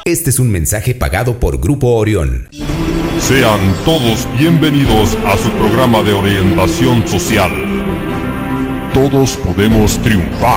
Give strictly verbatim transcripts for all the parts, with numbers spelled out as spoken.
Este es un mensaje pagado por Grupo Orión. Sean todos bienvenidos a su programa de orientación social. Todos podemos triunfar.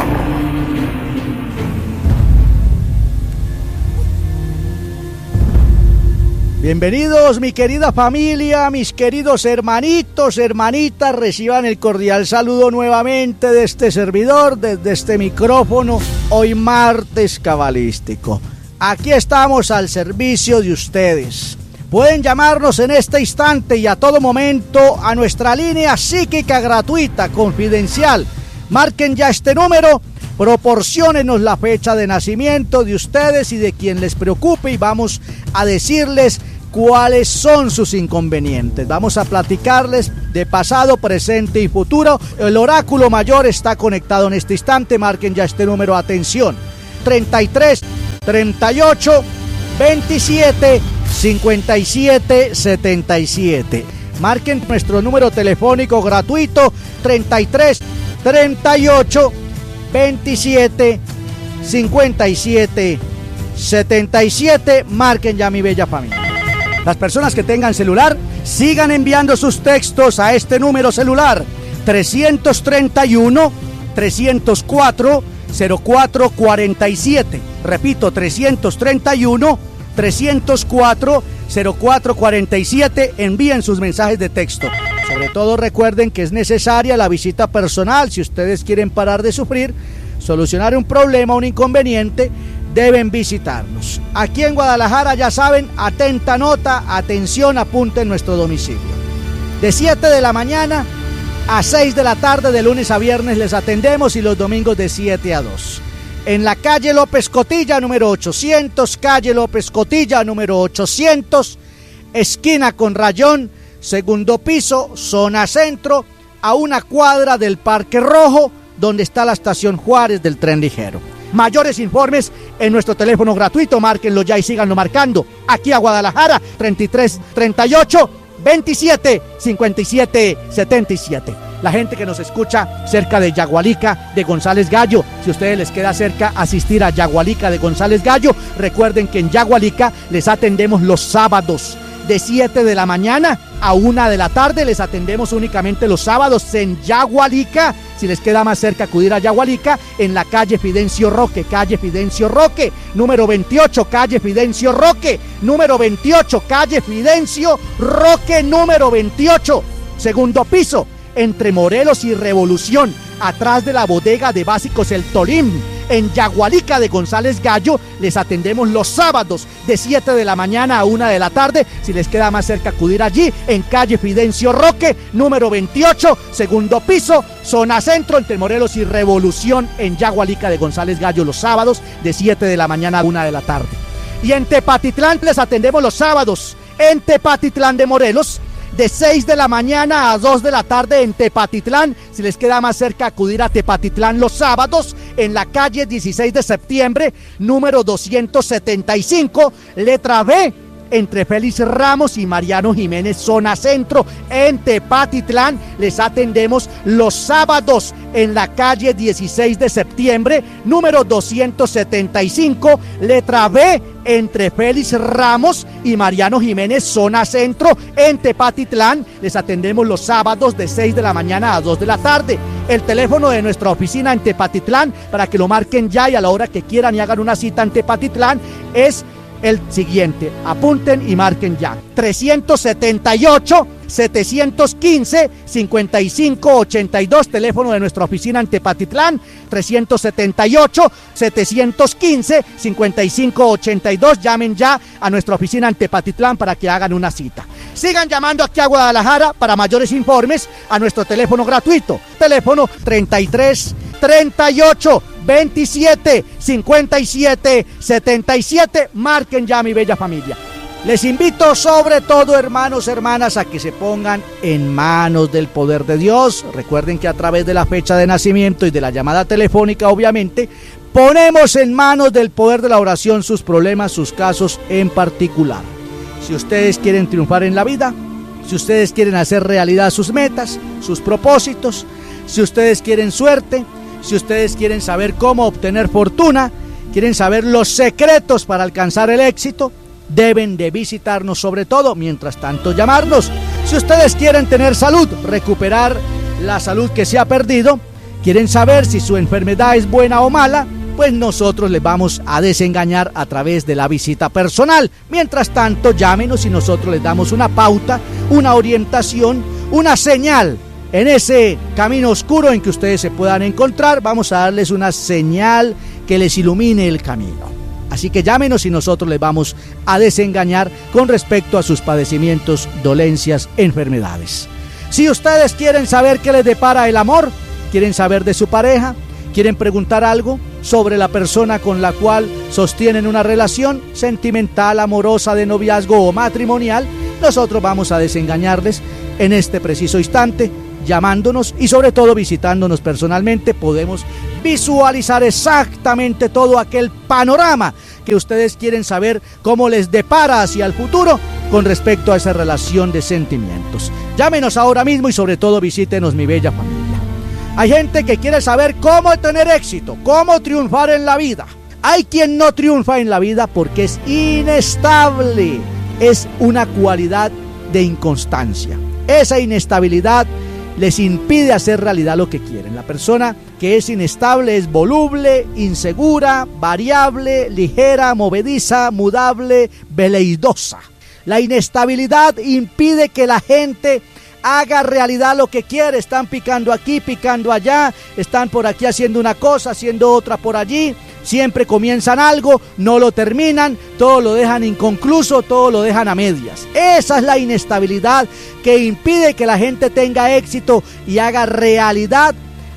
Bienvenidos, mi querida familia, mis queridos hermanitos, hermanitas, reciban el cordial saludo nuevamente de este servidor, desde este micrófono, hoy martes cabalístico. Aquí estamos al servicio de ustedes. Pueden llamarnos en este instante y a todo momento a nuestra línea psíquica gratuita, confidencial. Marquen ya este número, proporciónenos la fecha de nacimiento de ustedes y de quien les preocupe y vamos a decirles cuáles son sus inconvenientes. Vamos a platicarles de pasado, presente y futuro. El oráculo mayor está conectado en este instante. Marquen ya este número, atención. treinta y tres, treinta y ocho, veintisiete, cincuenta y siete, setenta y siete. Marquen nuestro número telefónico gratuito treinta y tres, treinta y ocho, veintisiete, cincuenta y siete, setenta y siete. Marquen ya, mi bella familia. Las personas que tengan celular, sigan enviando sus textos a este número celular trescientos treinta y uno, trescientos cuatro, cero cuatro cuarenta y siete. Repito, trescientos treinta y uno, trescientos cuatro, cero cuatro cuarenta y siete. Envíen sus mensajes de texto. Sobre todo recuerden que es necesaria la visita personal. Si ustedes quieren parar de sufrir, solucionar un problema, un inconveniente, deben visitarnos. Aquí en Guadalajara, ya saben, atenta nota, atención, apunten nuestro domicilio. De siete de la mañana a seis de la tarde, de lunes a viernes les atendemos y los domingos de siete a dos. En la calle López Cotilla, número ochocientos, calle López Cotilla, número ochocientos, esquina con Rayón, segundo piso, zona centro, a una cuadra del Parque Rojo, donde está la estación Juárez del tren ligero. Mayores informes en nuestro teléfono gratuito, márquenlo ya y síganlo marcando. Aquí a Guadalajara, treinta y tres, treinta y ocho, veintisiete, cincuenta y siete, setenta y siete. La gente que nos escucha cerca de Yagualica de González Gallo, si a ustedes les queda cerca asistir a Yagualica de González Gallo, recuerden que en Yagualica les atendemos los sábados de siete de la mañana a una de la tarde. Les atendemos únicamente los sábados en Yagualica. Si les queda más cerca acudir a Yagualica, en la calle Fidencio Roque, calle Fidencio Roque, número veintiocho, calle Fidencio Roque, número veintiocho, calle Fidencio Roque, número veintiocho, segundo piso, entre Morelos y Revolución, atrás de la bodega de básicos El Tolín. En Yagualica de González Gallo les atendemos los sábados de siete de la mañana a una de la tarde. Si les queda más cerca acudir allí, en calle Fidencio Roque, número veintiocho, segundo piso, zona centro, entre Morelos y Revolución, en Yagualica de González Gallo, los sábados de siete de la mañana a una de la tarde. Y en Tepatitlán les atendemos los sábados, en Tepatitlán de Morelos, de seis de la mañana a dos de la tarde en Tepatitlán. Si les queda más cerca acudir a Tepatitlán los sábados, en la calle dieciséis de septiembre, número doscientos setenta y cinco, letra B, entre Félix Ramos y Mariano Jiménez, zona centro, en Tepatitlán. Les atendemos los sábados en la calle dieciséis de septiembre, número doscientos setenta y cinco, letra B, entre Félix Ramos y Mariano Jiménez, zona centro, en Tepatitlán. Les atendemos los sábados de seis de la mañana a dos de la tarde. El teléfono de nuestra oficina en Tepatitlán, para que lo marquen ya y a la hora que quieran y hagan una cita en Tepatitlán, es el siguiente. Apunten y marquen ya: trescientos setenta y ocho, setecientos quince, cincuenta y cinco ochenta y dos, teléfono de nuestra oficina en Tepatitlán, trescientos setenta y ocho, setecientos quince, cincuenta y cinco ochenta y dos. Llamen ya a nuestra oficina en Tepatitlán para que hagan una cita. Sigan llamando aquí a Guadalajara para mayores informes a nuestro teléfono gratuito, teléfono treinta y tres, treinta y ocho, veintisiete, cincuenta y siete, setenta y siete. Marquen ya, mi bella familia. Les invito sobre todo, hermanos, hermanas, a que se pongan en manos del poder de Dios. Recuerden que a través de la fecha de nacimiento y de la llamada telefónica, obviamente, ponemos en manos del poder de la oración sus problemas, sus casos en particular. Si ustedes quieren triunfar en la vida, si ustedes quieren hacer realidad sus metas, sus propósitos, si ustedes quieren suerte, si ustedes quieren saber cómo obtener fortuna, quieren saber los secretos para alcanzar el éxito, deben de visitarnos, sobre todo, mientras tanto llamarnos. Si ustedes quieren tener salud, recuperar la salud que se ha perdido, quieren saber si su enfermedad es buena o mala, pues nosotros les vamos a desengañar a través de la visita personal. Mientras tanto, llámenos y nosotros les damos una pauta, una orientación, una señal. En ese camino oscuro en que ustedes se puedan encontrar, vamos a darles una señal que les ilumine el camino. Así que llámenos y nosotros les vamos a desengañar con respecto a sus padecimientos, dolencias, enfermedades. Si ustedes quieren saber qué les depara el amor, quieren saber de su pareja, quieren preguntar algo sobre la persona con la cual sostienen una relación sentimental, amorosa, de noviazgo o matrimonial, nosotros vamos a desengañarles en este preciso instante, llamándonos y sobre todo visitándonos personalmente. Podemos visualizar exactamente todo aquel panorama que ustedes quieren saber cómo les depara hacia el futuro con respecto a esa relación de sentimientos. Llámenos ahora mismo y sobre todo visítenos, mi bella familia. Hay gente que quiere saber cómo tener éxito, cómo triunfar en la vida. Hay quien no triunfa en la vida porque es inestable, es una cualidad de inconstancia. Esa inestabilidad les impide hacer realidad lo que quieren. La persona que es inestable es voluble, insegura, variable, ligera, movediza, mudable, veleidosa. La inestabilidad impide que la gente haga realidad lo que quiere. Están picando aquí, picando allá, están por aquí haciendo una cosa, haciendo otra por allí. Siempre comienzan algo, no lo terminan, todo lo dejan inconcluso, todo lo dejan a medias. Esa es la inestabilidad que impide que la gente tenga éxito y haga realidad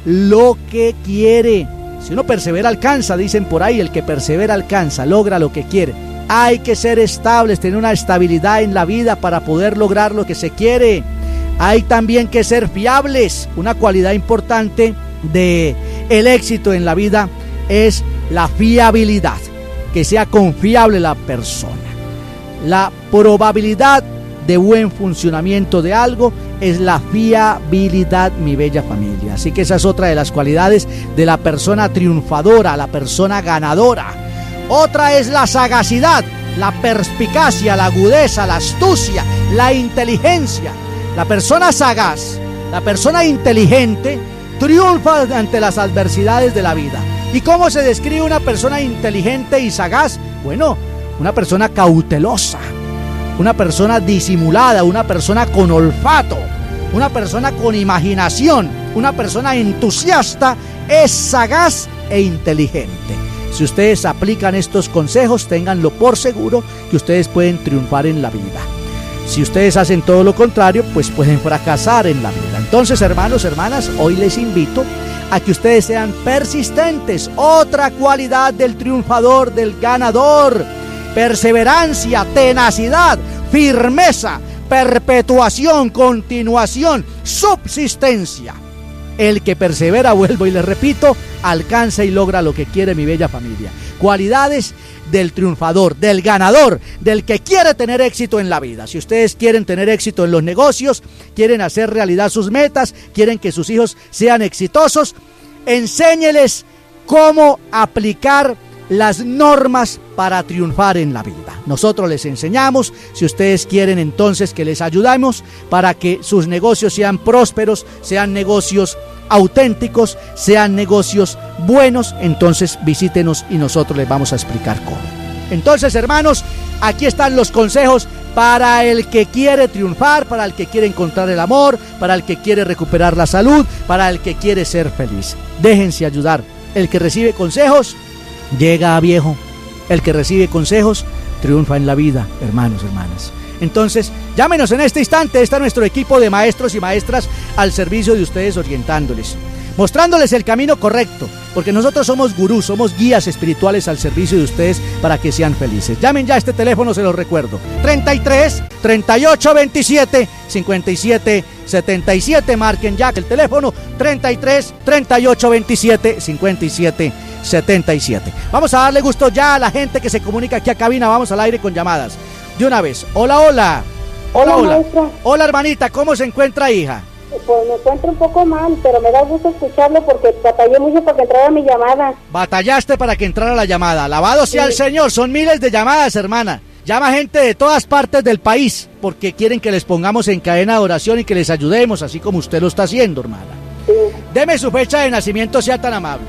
lo que quiere. Si uno persevera, alcanza, dicen por ahí, el que persevera alcanza, logra lo que quiere. Hay que ser estables, tener una estabilidad en la vida para poder lograr lo que se quiere. Hay también que ser fiables. Una cualidad importante de el éxito en la vida es la fiabilidad, que sea confiable la persona. La probabilidad de buen funcionamiento de algo es la fiabilidad, mi bella familia. Así que esa es otra de las cualidades de la persona triunfadora, la persona ganadora. Otra es la sagacidad, la perspicacia, la agudeza, la astucia, la inteligencia. La persona sagaz, la persona inteligente, triunfa ante las adversidades de la vida. ¿Y cómo se describe una persona inteligente y sagaz? Bueno, una persona cautelosa, una persona disimulada, una persona con olfato, una persona con imaginación, una persona entusiasta, es sagaz e inteligente. Si ustedes aplican estos consejos, ténganlo por seguro que ustedes pueden triunfar en la vida. Si ustedes hacen todo lo contrario, pues pueden fracasar en la vida. Entonces, hermanos, hermanas, hoy les invito a que ustedes sean persistentes. Otra cualidad del triunfador, del ganador: perseverancia, tenacidad, firmeza, perpetuación, continuación, subsistencia. El que persevera, vuelvo y les repito, alcanza y logra lo que quiere, mi bella familia. Cualidades del triunfador, del ganador, del que quiere tener éxito en la vida. Si ustedes quieren tener éxito en los negocios, quieren hacer realidad sus metas, quieren que sus hijos sean exitosos, enséñeles cómo aplicar las normas para triunfar en la vida. Nosotros les enseñamos. Si ustedes quieren entonces que les ayudemos para que sus negocios sean prósperos, sean negocios auténticos, sean negocios buenos, entonces visítenos y nosotros les vamos a explicar cómo. Entonces, hermanos, aquí están los consejos para el que quiere triunfar, para el que quiere encontrar el amor, para el que quiere recuperar la salud, para el que quiere ser feliz. Déjense ayudar. El que recibe consejos llega a viejo. El que recibe consejos triunfa en la vida, hermanos, hermanas. Entonces, llámenos en este instante. Está nuestro equipo de maestros y maestras al servicio de ustedes, orientándoles, mostrándoles el camino correcto, porque nosotros somos gurús, somos guías espirituales al servicio de ustedes para que sean felices. Llamen ya a este teléfono, se los recuerdo: treinta y tres, treinta y ocho, veintisiete, cincuenta y siete, setenta y siete. Marquen ya el teléfono: treinta y tres, treinta y ocho, veintisiete, cincuenta y siete, setenta y siete. Vamos a darle gusto ya a la gente que se comunica aquí a cabina. Vamos al aire con llamadas de una vez. Hola, hola. Hola, hola. Hola, hola hermanita, ¿cómo se encuentra, hija? Pues me encuentro un poco mal, pero me da gusto escucharlo porque batallé mucho para que entrara mi llamada. Batallaste para que entrara la llamada. Alabado sea Sí. el Señor. Son miles de llamadas, hermana. Llama gente de todas partes del país porque quieren que les pongamos en cadena de oración y que les ayudemos, así como usted lo está haciendo, hermana. Sí. Deme su fecha de nacimiento, sea tan amable.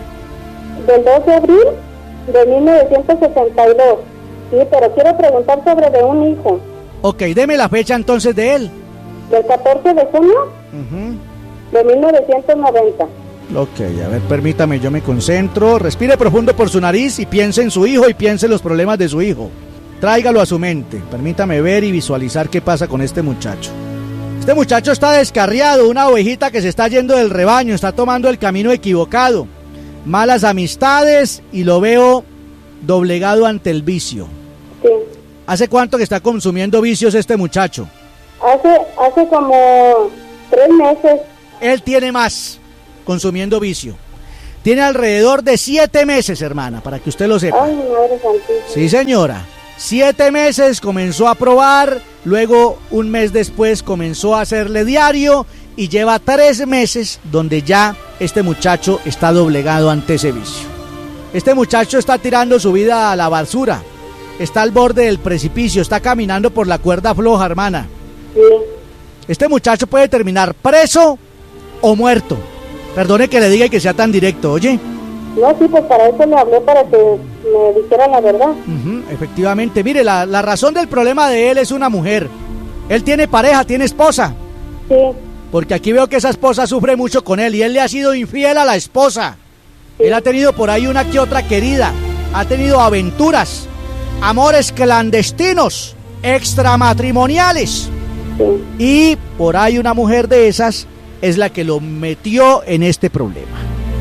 Del dos de abril de mil novecientos sesenta y dos. Sí, pero quiero preguntar sobre de un hijo. Ok, deme la fecha entonces de él. Del catorce de junio Ujú. de mil novecientos noventa. Ok, a ver, permítame, yo me concentro. Respire profundo por su nariz y piense en su hijo y piense en los problemas de su hijo. Tráigalo a su mente. Permítame ver y visualizar qué pasa con este muchacho. Este muchacho está descarriado, una ovejita que se está yendo del rebaño, está tomando el camino equivocado. Malas amistades y lo veo doblegado ante el vicio. Sí. ¿Hace cuánto que está consumiendo vicios este muchacho? Hace, hace como tres meses. Él tiene más consumiendo vicio. Tiene alrededor de siete meses, hermana, para que usted lo sepa. Ay, madre santísima. Sí, señora. Siete meses comenzó a probar, luego un mes después comenzó a hacerle diario y lleva tres meses donde ya este muchacho está doblegado ante ese vicio. Este muchacho está tirando su vida a la basura, está al borde del precipicio, está caminando por la cuerda floja, hermana. Sí. Este muchacho puede terminar preso o muerto. Perdone que le diga y que sea tan directo, oye. No, sí, pues para eso le hablé, para que me dijera la verdad. Ujú, efectivamente, mire, la, la razón del problema de él es una mujer. Él tiene pareja, tiene esposa. Sí. Porque aquí veo que esa esposa sufre mucho con él y él le ha sido infiel a la esposa. Sí. Él ha tenido por ahí una que otra querida. Ha tenido aventuras, amores clandestinos, extramatrimoniales. Sí. Y por ahí una mujer de esas es la que lo metió en este problema.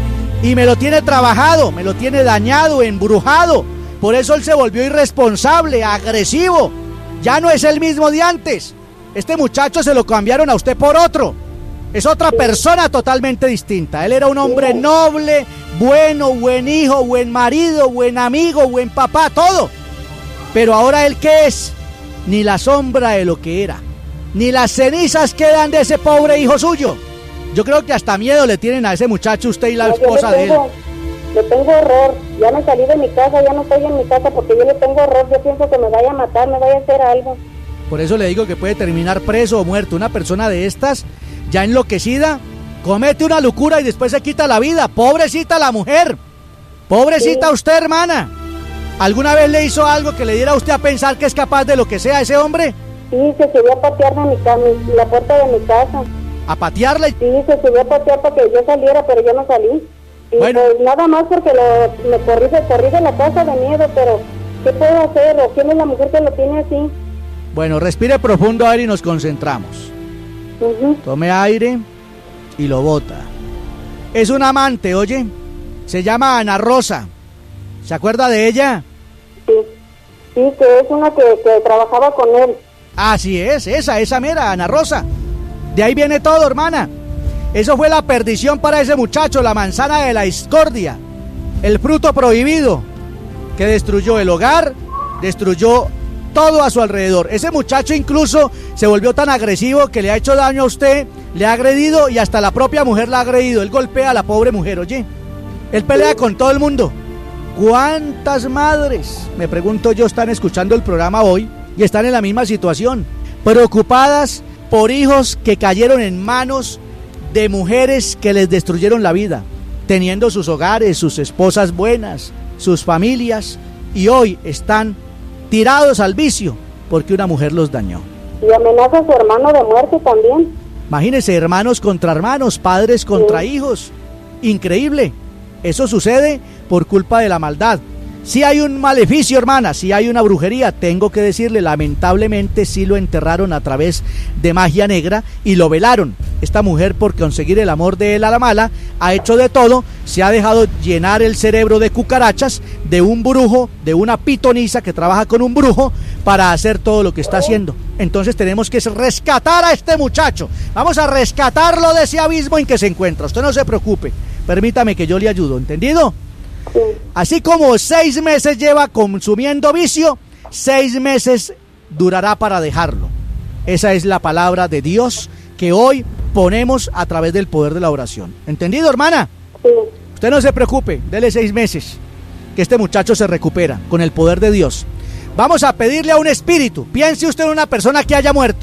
Y me lo tiene trabajado, me lo tiene dañado, embrujado. Por eso él se volvió irresponsable, agresivo. Ya no es el mismo de antes. Este muchacho se lo cambiaron a usted por otro. Es otra persona totalmente distinta. Él era un hombre noble, bueno, buen hijo, buen marido, buen amigo, buen papá, todo. Pero ahora él, ¿qué es? Ni la sombra de lo que era. Ni las cenizas quedan de ese pobre hijo suyo. Yo creo que hasta miedo le tienen a ese muchacho usted y la No, yo esposa le de él. tengo, Le tengo horror. Ya me salí de mi casa, ya no estoy en mi casa porque yo le tengo horror. Yo pienso que me vaya a matar, me vaya a hacer algo. Por eso le digo que puede terminar preso o muerto. Una persona de estas, ya enloquecida, comete una locura y después se quita la vida. Pobrecita la mujer. Pobrecita Sí. usted, hermana. ¿Alguna vez le hizo algo que le diera a usted a pensar que es capaz de lo que sea ese hombre? Sí, se subió a patearme mi ca- mi- la puerta de mi casa. A patearla y... Sí, se subió a patear para que yo saliera, pero yo no salí. Y Bueno. pues nada más porque lo, me corrí, de- corrí de la casa de miedo, pero ¿qué puedo hacer? ¿O quién es la mujer que lo tiene así? Bueno, respire profundo aire y nos concentramos. Ujú. Tome aire y lo bota. Es un amante, oye. Se llama Ana Rosa. ¿Se acuerda de ella? Sí, sí, que es una que, que trabajaba con él. Así es, esa, esa mera, Ana Rosa. De ahí viene todo, hermana. Eso fue la perdición para ese muchacho, la manzana de la discordia, el fruto prohibido, que destruyó el hogar, destruyó todo a su alrededor. Ese muchacho incluso se volvió tan agresivo que le ha hecho daño a usted, le ha agredido y hasta la propia mujer la ha agredido. Él golpea a la pobre mujer, oye. Él pelea con todo el mundo. ¿Cuántas madres, me pregunto yo, están escuchando el programa hoy y están en la misma situación, preocupadas por hijos que cayeron en manos de mujeres que les destruyeron la vida, teniendo sus hogares, sus esposas buenas, sus familias, y hoy están tirados al vicio porque una mujer los dañó? Y amenaza a su hermano de muerte también. Imagínense, hermanos contra hermanos, padres contra hijos. Increíble. Eso sucede por culpa de la maldad. Si hay un maleficio, hermana, si hay una brujería, tengo que decirle, lamentablemente sí lo enterraron a través de magia negra y lo velaron. Esta mujer, por conseguir el amor de él a la mala, ha hecho de todo, se ha dejado llenar el cerebro de cucarachas, de un brujo, de una pitonisa que trabaja con un brujo para hacer todo lo que está haciendo. Entonces tenemos que rescatar a este muchacho. Vamos a rescatarlo de ese abismo en que se encuentra. Usted no se preocupe, permítame que yo le ayudo, ¿entendido? Sí. Así como seis meses lleva consumiendo vicio, seis meses durará para dejarlo. Esa es la palabra de Dios que hoy ponemos a través del poder de la oración. ¿Entendido, hermana? Sí. Usted no se preocupe, dele seis meses, que este muchacho se recupera con el poder de Dios. Vamos a pedirle a un espíritu. Piense usted en una persona que haya muerto.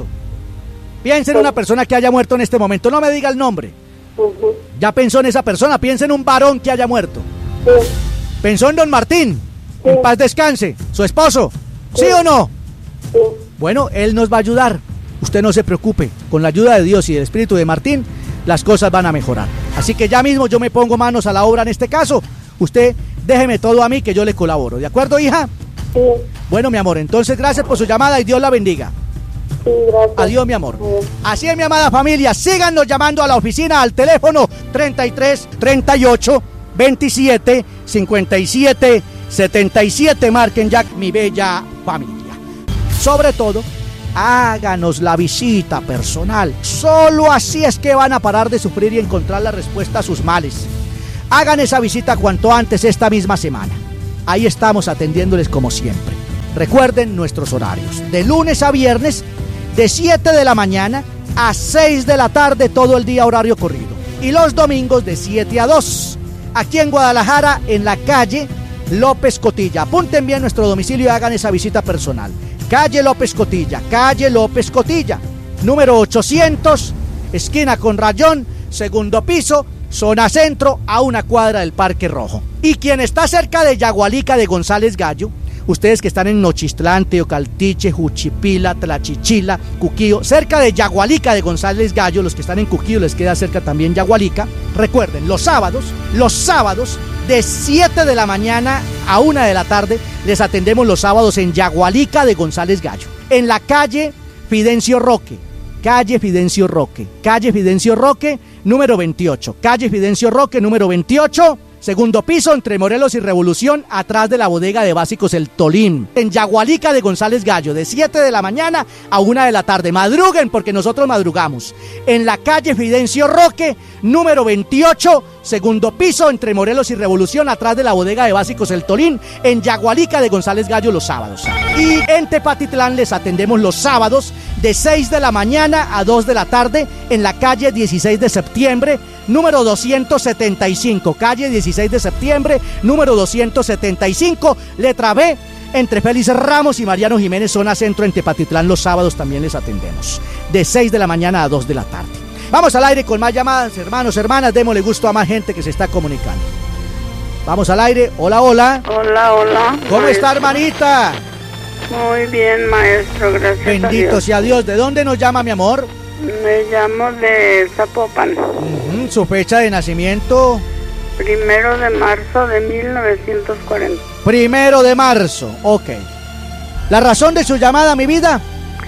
Piense en una persona que haya muerto en este momento. No me diga el nombre. Uh-huh. Ya pensó en esa persona. Piense en un varón que haya muerto. Sí. Pensó en don Martín. Sí. En paz descanse. Su esposo. ¿Sí, Sí. o no? Sí. Bueno, él nos va a ayudar. Usted no se preocupe. Con la ayuda de Dios y del espíritu de Martín, las cosas van a mejorar. Así que ya mismo yo me pongo manos a la obra en este caso. Usted déjeme todo a mí que yo le colaboro. ¿De acuerdo, hija? Sí. Bueno, mi amor, entonces gracias por su llamada y Dios la bendiga. Sí, gracias. Adiós, mi amor. Adiós. Así es, mi amada familia. Síganos llamando a la oficina al teléfono treinta y tres, treinta y ocho, veintisiete, cincuenta y siete, setenta y siete. Marquen ya, mi bella familia. Sobre todo, háganos la visita personal. Solo así es que van a parar de sufrir y encontrar la respuesta a sus males. Hagan esa visita cuanto antes esta misma semana. Ahí estamos atendiéndoles como siempre. Recuerden nuestros horarios. De lunes a viernes, de siete de la mañana a seis de la tarde, todo el día horario corrido. Y los domingos de siete a dos. Aquí en Guadalajara, en la calle López Cotilla. Apunten bien nuestro domicilio y hagan esa visita personal. Calle López Cotilla, calle López Cotilla. Número ochocientos, esquina con Rayón, segundo piso, zona centro, a una cuadra del Parque Rojo. Y quien está cerca de Yagualica de González Gallo, ustedes que están en Nochistlán, Teocaltiche, Juchipila, Tlachichila, Cuquío, cerca de Yagualica de González Gallo, los que están en Cuquío les queda cerca también Yagualica. Recuerden, los sábados, los sábados de siete de la mañana a una de la tarde, les atendemos los sábados en Yagualica de González Gallo, en la calle Fidencio Roque, calle Fidencio Roque, calle Fidencio Roque, número veintiocho, calle Fidencio Roque, número veintiocho, segundo piso, entre Morelos y Revolución, atrás de la bodega de básicos El Tolín, en Yagualica de González Gallo, de siete de la mañana a una de la tarde. Madruguen porque nosotros madrugamos. En la calle Fidencio Roque, número veintiocho, segundo piso, entre Morelos y Revolución, atrás de la bodega de básicos El Tolín, en Yagualica de González Gallo los sábados. Y en Tepatitlán les atendemos los sábados de seis de la mañana a dos de la tarde, en la calle dieciséis de septiembre, número doscientos setenta y cinco, calle dieciséis de septiembre, número doscientos setenta y cinco, letra B, entre Félix Ramos y Mariano Jiménez, zona centro, en Tepatitlán. Los sábados también les atendemos, de seis de la mañana a dos de la tarde. Vamos al aire con más llamadas, hermanos, hermanas, démosle gusto a más gente que se está comunicando. Vamos al aire, hola, hola. Hola, hola. ¿Cómo maestro. está, hermanita? Muy bien, maestro, gracias a Bendito Dios. sea Dios. ¿De dónde nos llama, mi amor? Me llamo de Zapopan. Uh-huh. Su fecha de nacimiento, Primero de marzo de mil novecientos cuarenta. primero de marzo, ok. ¿La razón de su llamada, mi vida?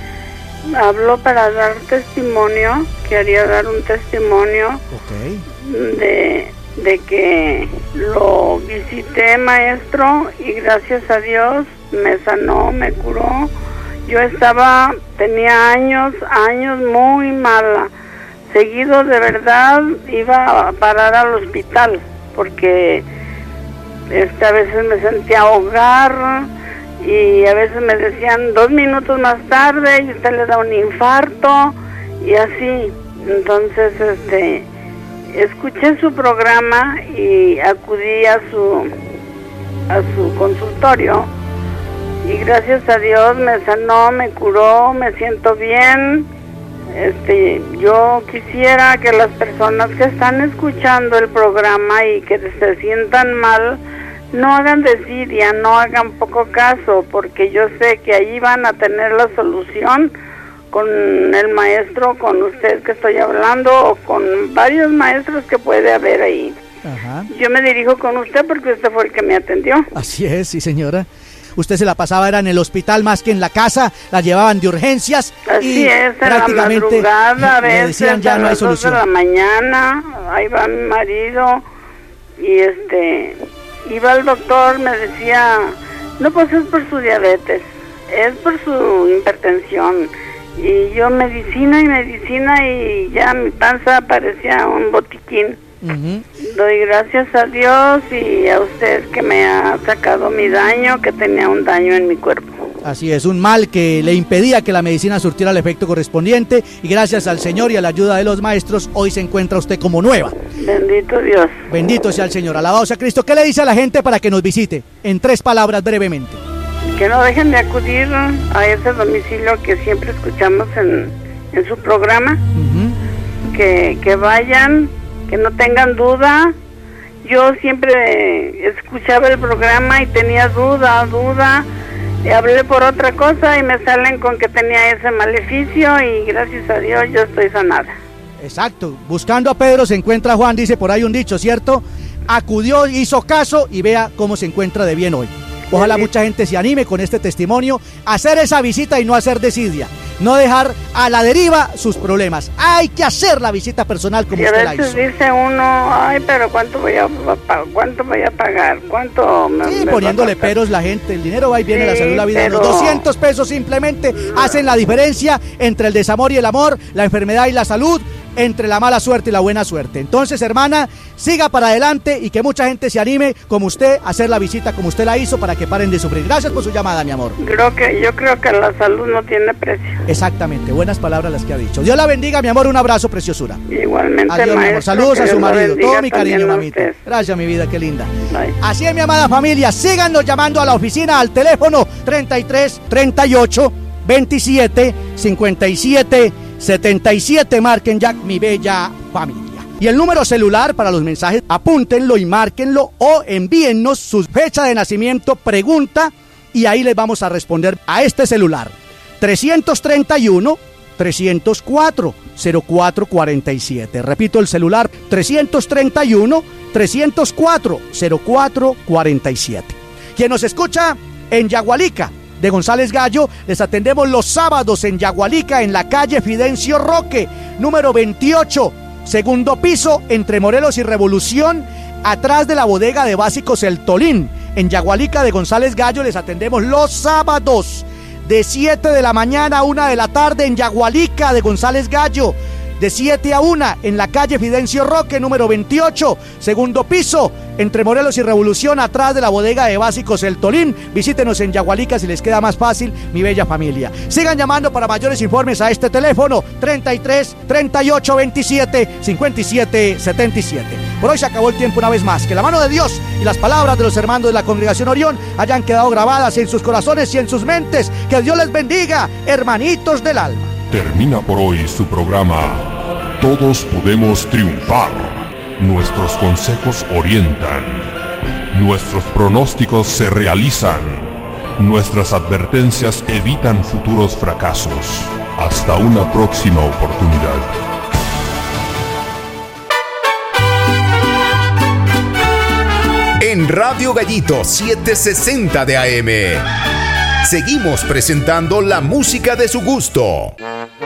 Hablo para dar testimonio, quería dar un testimonio Ok. de, de que lo visité, maestro, y gracias a Dios me sanó, me curó. Yo estaba, tenía años, años muy mala. Seguido, de verdad, iba a parar al hospital porque este, a veces me sentía ahogar y a veces me decían dos minutos más tarde y usted le da un infarto y así. Entonces, este, escuché su programa y acudí a su, a su consultorio. Y gracias a Dios me sanó, me curó, me siento bien. Este, yo quisiera que las personas que están escuchando el programa y que se sientan mal, no hagan desidia, no hagan poco caso, porque yo sé que ahí van a tener la solución con el maestro, con usted que estoy hablando, o con varios maestros que puede haber ahí. Ajá. Yo me dirijo con usted porque usted fue el que me atendió. Así es, sí, señora. Usted se la pasaba era en el hospital más que en la casa, la llevaban de urgencias. Así y es, en prácticamente la madrugada, a le veces decían ya a no hay las dos de solución. la mañana, ahí va mi marido, y este, iba al doctor, me decía, no, pues es por su diabetes, es por su hipertensión, y yo medicina y medicina, y ya mi panza parecía un botiquín. Uh-huh. Doy gracias a Dios y a usted que me ha sacado mi daño, que tenía un daño en mi cuerpo. Así es, un mal que le impedía que la medicina surtiera el efecto correspondiente y gracias al Señor y a la ayuda de los maestros, hoy se encuentra usted como nueva. Bendito Dios. Bendito sea el Señor, alabado sea Cristo. ¿Qué le dice a la gente para que nos visite? En tres palabras, brevemente. Que no dejen de acudir a ese domicilio que siempre escuchamos en, en su programa. Uh-huh. que, que vayan, que no tengan duda. Yo siempre escuchaba el programa y tenía duda, duda. Y hablé por otra cosa y me salen con que tenía ese maleficio y gracias a Dios yo estoy sanada. Exacto, buscando a Pedro se encuentra a Juan, dice por ahí un dicho, ¿cierto? Acudió, hizo caso y vea cómo se encuentra de bien hoy. Ojalá sí. Mucha gente se anime con este testimonio a hacer esa visita y no hacer desidia. No dejar a la deriva sus problemas. Hay que hacer la visita personal como usted la hizo. Y a veces dice uno, ay, pero ¿cuánto voy a, cuánto voy a pagar? ¿Cuánto me, Sí, me poniéndole peros la gente. El dinero va y viene, sí, la salud, la vida. Pero... Los doscientos pesos simplemente no. hacen la diferencia entre el desamor y el amor, la enfermedad y la salud, entre la mala suerte y la buena suerte. Entonces, hermana, siga para adelante y que mucha gente se anime, como usted, a hacer la visita como usted la hizo para que paren de sufrir. Gracias por su llamada, mi amor. Creo que, yo creo que la salud no tiene precio. Exactamente, buenas palabras las que ha dicho. Dios la bendiga, mi amor, un abrazo, preciosura. Igualmente, adiós, maestro, mi amor. Saludos a su marido, todo mi cariño, mamita. Usted. Gracias, mi vida, qué linda. Bye. Así es, mi amada familia, síganos llamando a la oficina al teléfono treinta y tres, treinta y ocho, veintisiete, cincuenta y siete, setenta y siete, marquen ya, mi bella familia. Y el número celular para los mensajes, apúntenlo y márquenlo o envíennos su fecha de nacimiento, pregunta, y ahí les vamos a responder a este celular. trescientos treinta y uno, trescientos cuatro, cero cuatro cuarenta y siete. Repito el celular, trescientos treinta y uno, trescientos cuatro, cero cuatro cuarenta y siete. Quien nos escucha en Yagualica de González Gallo, les atendemos los sábados en Yagualica, en la calle Fidencio Roque, número veintiocho, segundo piso, entre Morelos y Revolución, atrás de la bodega de básicos El Tolín. En Yagualica de González Gallo les atendemos los sábados de siete de la mañana a una de la tarde en Yagualica de González Gallo, de siete a una en la calle Fidencio Roque, número veintiocho, segundo piso, entre Morelos y Revolución, atrás de la bodega de básicos El Tolín. Visítenos en Yagualica si les queda más fácil, mi bella familia. Sigan llamando para mayores informes a este teléfono, treinta y tres, treinta y ocho, veintisiete, cincuenta y siete, setenta y siete. Por hoy se acabó el tiempo una vez más. Que la mano de Dios y las palabras de los hermanos de la Congregación Orión hayan quedado grabadas en sus corazones y en sus mentes. Que Dios les bendiga, hermanitos del alma. Termina por hoy su programa Todos Podemos Triunfar. Nuestros consejos orientan. Nuestros pronósticos se realizan. Nuestras advertencias evitan futuros fracasos. Hasta una próxima oportunidad. En Radio Gallito setecientos sesenta de A M seguimos presentando la música de su gusto.